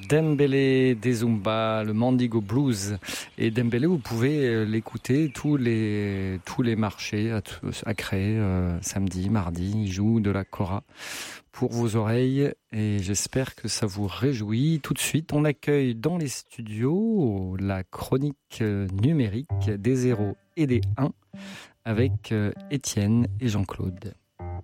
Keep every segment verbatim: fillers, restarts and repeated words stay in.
Dembélé des Zumba, le Mandigo Blues. Et Dembélé, vous pouvez l'écouter tous les, tous les marchés à, à Cré, euh, samedi, mardi. Il joue de la kora pour vos oreilles et j'espère que ça vous réjouit. Tout de suite, on accueille dans les studios la chronique numérique des zéros et des un avec Étienne et Jean-Claude.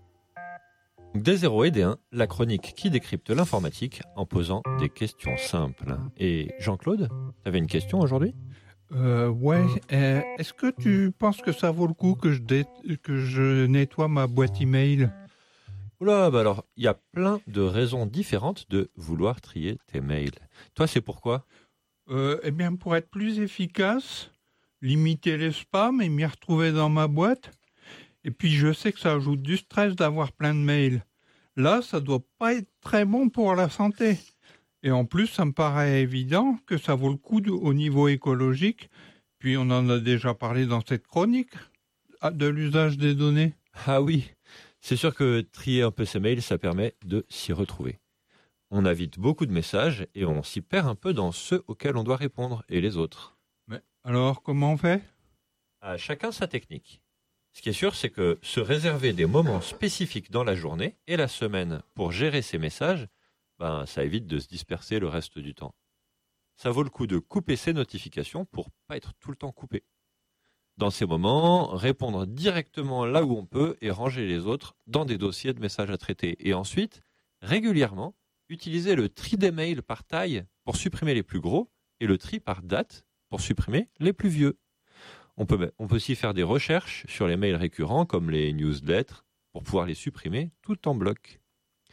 Des zéros et des un, la chronique qui décrypte l'informatique en posant des questions simples. Et Jean-Claude, tu avais une question aujourd'hui ? Euh, ouais, euh, est-ce que tu penses que ça vaut le coup que je, dé- que je nettoie ma boîte email ? Oula, bah alors, il y a plein de raisons différentes de vouloir trier tes mails. Toi, c'est pourquoi ? euh, Eh bien, pour être plus efficace, limiter les spams et m'y retrouver dans ma boîte. Et puis, je sais que ça ajoute du stress d'avoir plein de mails. Là, ça doit pas être très bon pour la santé. Et en plus, ça me paraît évident que ça vaut le coup de, au niveau écologique. Puis, on en a déjà parlé dans cette chronique de l'usage des données. Ah oui, c'est sûr que trier un peu ses mails, ça permet de s'y retrouver. On a vite beaucoup de messages et on s'y perd un peu dans ceux auxquels on doit répondre et les autres. Mais alors, comment on fait ? À chacun sa technique. Ce qui est sûr, c'est que se réserver des moments spécifiques dans la journée et la semaine pour gérer ces messages, ben, ça évite de se disperser le reste du temps. Ça vaut le coup de couper ses notifications pour pas être tout le temps coupé. Dans ces moments, répondre directement là où on peut et ranger les autres dans des dossiers de messages à traiter. Et ensuite, régulièrement, utiliser le tri des mails par taille pour supprimer les plus gros et le tri par date pour supprimer les plus vieux. On peut, on peut aussi faire des recherches sur les mails récurrents comme les newsletters pour pouvoir les supprimer tout en bloc.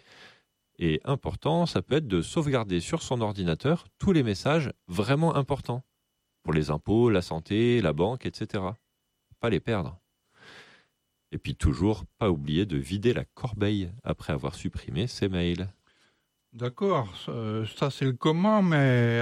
Et important, ça peut être de sauvegarder sur son ordinateur tous les messages vraiment importants pour les impôts, la santé, la banque, et cetera. Pas les perdre. Et puis toujours, pas oublier de vider la corbeille après avoir supprimé ses mails. D'accord, ça, ça c'est le commun, mais